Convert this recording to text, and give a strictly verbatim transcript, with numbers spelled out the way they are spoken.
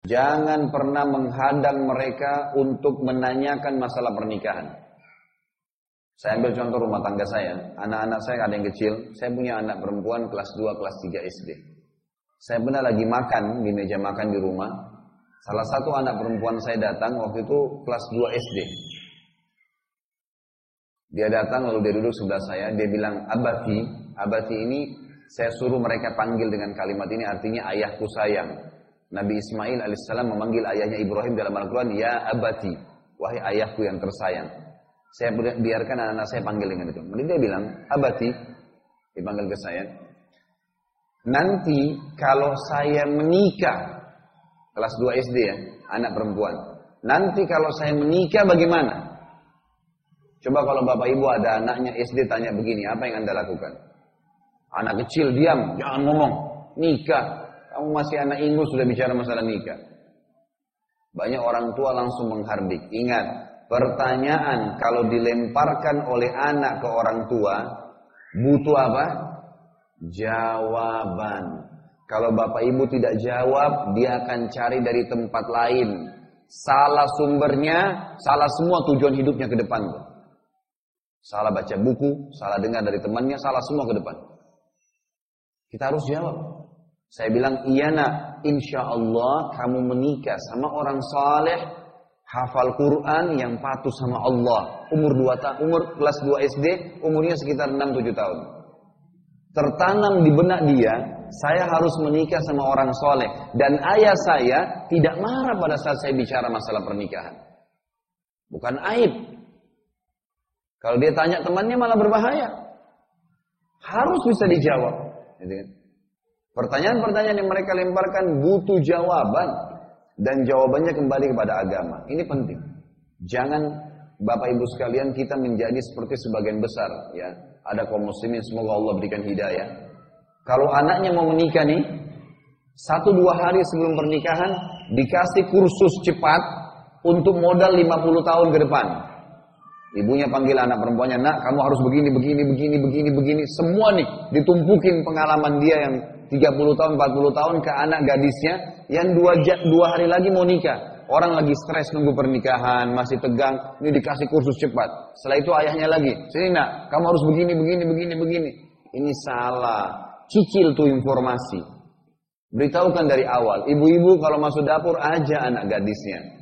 Jangan pernah menghadang mereka untuk menanyakan masalah pernikahan. Saya ambil contoh rumah tangga saya. Anak-anak saya ada yang kecil. Saya punya anak perempuan kelas dua, kelas tiga S D. Saya pernah lagi makan di meja makan di rumah. Salah satu anak perempuan saya datang waktu itu kelas dua S D. Dia datang lalu dia duduk sebelah saya. Dia bilang, Abati, Abati ini saya suruh mereka panggil dengan kalimat ini artinya ayahku sayang. Nabi Ismail alaihissalam memanggil ayahnya Ibrahim dalam Al-Quran, Ya Abati, wahai ayahku yang tersayang. Saya biarkan anak-anak saya panggil dengan itu. Kemudian dia bilang, Abati, dipanggil ke saya. Nanti kalau saya menikah, kelas dua S D ya, anak perempuan. Nanti kalau saya menikah bagaimana? Coba kalau bapak ibu ada anaknya S D tanya begini, apa yang anda lakukan? Anak kecil diam, jangan ngomong. Nikah. Kamu masih anak ingus sudah bicara masalah nikah. Banyak orang tua langsung menghardik. Ingat, pertanyaan kalau dilemparkan oleh anak ke orang tua, butuh apa? Jawaban. Kalau bapak ibu tidak jawab, dia akan cari dari tempat lain. Salah sumbernya, salah semua tujuan hidupnya ke depan. Salah baca buku, salah dengar dari temannya, salah semua ke depan. Kita harus jawab. Saya bilang, iya nak, insya Allah kamu menikah sama orang saleh, hafal Quran yang patuh sama Allah. Umur dua tahun, umur kelas dua S D, umurnya sekitar enam tujuh tahun. Tertanam di benak dia, saya harus menikah sama orang saleh. Dan ayah saya tidak marah pada saat saya bicara masalah pernikahan. Bukan aib. Kalau dia tanya temannya malah berbahaya. Harus bisa dijawab. Gitu kan? Pertanyaan-pertanyaan yang mereka lemparkan butuh jawaban. Dan jawabannya kembali kepada agama. Ini penting. Jangan Bapak Ibu sekalian kita menjadi seperti sebagian besar. Ya, ada kaum muslimin semoga Allah berikan hidayah. Kalau anaknya mau menikah nih. Satu dua hari sebelum pernikahan. Dikasih kursus cepat. Untuk modal lima puluh tahun ke depan. Ibunya panggil anak perempuannya. Nak kamu harus begini, begini, begini, begini, begini. Semua nih ditumpukin pengalaman dia yang tiga puluh tahun, empat puluh tahun ke anak gadisnya yang dua, dua hari lagi mau nikah. Orang lagi stres nunggu pernikahan, masih tegang, ini dikasih kursus cepat. Setelah itu ayahnya lagi, sini nak, kamu harus begini, begini, begini, begini. Ini salah, cicil tuh informasi. Beritahukan dari awal, ibu-ibu kalau masuk dapur aja anak gadisnya.